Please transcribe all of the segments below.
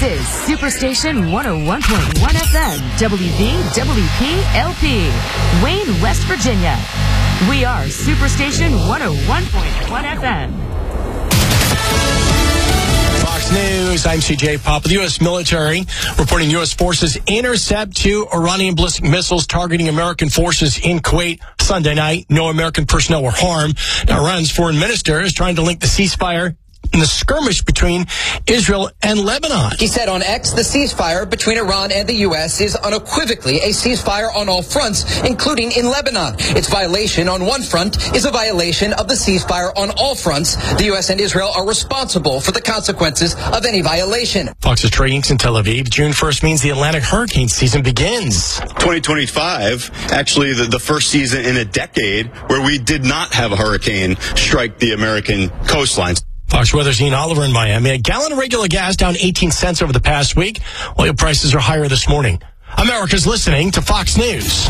is Superstation 101.1 FM, WVWP-LP, Wayne, West Virginia. We are Superstation 101.1 FM. Fox News, I'm CJ Pop. The U.S. military reporting U.S. forces intercept 2 Iranian ballistic missiles targeting American forces in Kuwait Sunday night. No American personnel were harmed. Now, Iran's foreign minister is trying to link the ceasefire in the skirmish between Israel and Lebanon. He said on X, the ceasefire between Iran and the U.S. is unequivocally a ceasefire on all fronts, including in Lebanon. Its violation on one front is a violation of the ceasefire on all fronts. The U.S. and Israel are responsible for the consequences of any violation. Fox's Trey Inks in Tel Aviv. June 1st means the Atlantic hurricane season begins. 2025, actually the first season in a decade where we did not have a hurricane strike the American coastlines. Fox Weather's Ian Oliver in Miami. A gallon of regular gas down 18 cents over the past week. Oil prices are higher this morning. America's listening to Fox News.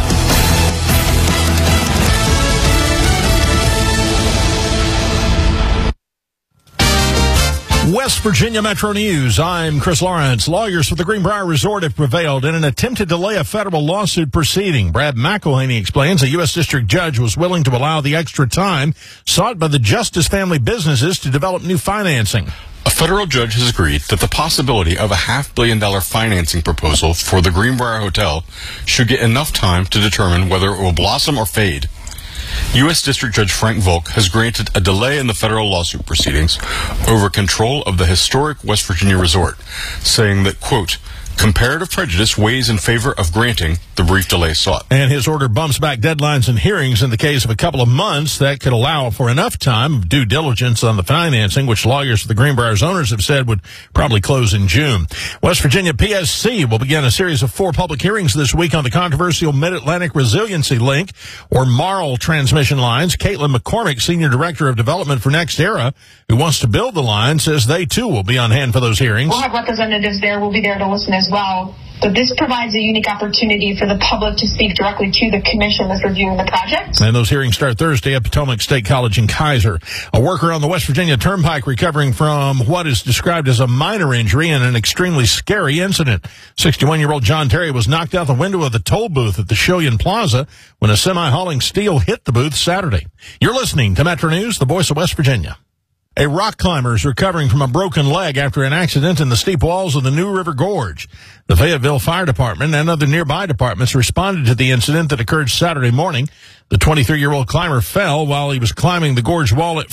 West Virginia Metro News. I'm Chris Lawrence. Lawyers for the Greenbrier Resort have prevailed in an attempt to delay a federal lawsuit proceeding. Brad McElhaney explains a U.S. district judge was willing to allow the extra time sought by the Justice family businesses to develop new financing. A federal judge has agreed that the possibility of a $500 million financing proposal for the Greenbrier Hotel should get enough time to determine whether it will blossom or fade. U.S. District Judge Frank Volk has granted a delay in the federal lawsuit proceedings over control of the historic West Virginia resort, saying that, quote, comparative prejudice weighs in favor of granting the brief delay sought. And his order bumps back deadlines and hearings in the case of a couple of months that could allow for enough time of due diligence on the financing, which lawyers for the Greenbrier's owners have said would probably close in June. West Virginia PSC will begin a series of 4 public hearings this week on the controversial Mid-Atlantic Resiliency Link, or MARL transmission lines. Caitlin McCormick, Senior Director of Development for NextEra, who wants to build the line, says they too will be on hand for those hearings. We'll have representatives there. We'll be there to listen as well. But this provides a unique opportunity for the public to speak directly to the commission that's reviewing the project. And those hearings start Thursday at Potomac State College in Kaiser. A worker on the West Virginia Turnpike recovering from what is described as a minor injury in an extremely scary incident. 61-year-old John Terry was knocked out the window of the toll booth at the Shillian Plaza when a semi hauling steel hit the booth Saturday. You're listening to Metro News, the voice of West Virginia. A rock climber is recovering from a broken leg after an accident in the steep walls of the New River Gorge. The Fayetteville Fire Department and other nearby departments responded to the incident that occurred Saturday morning. The 23-year-old climber fell while he was climbing the gorge wall at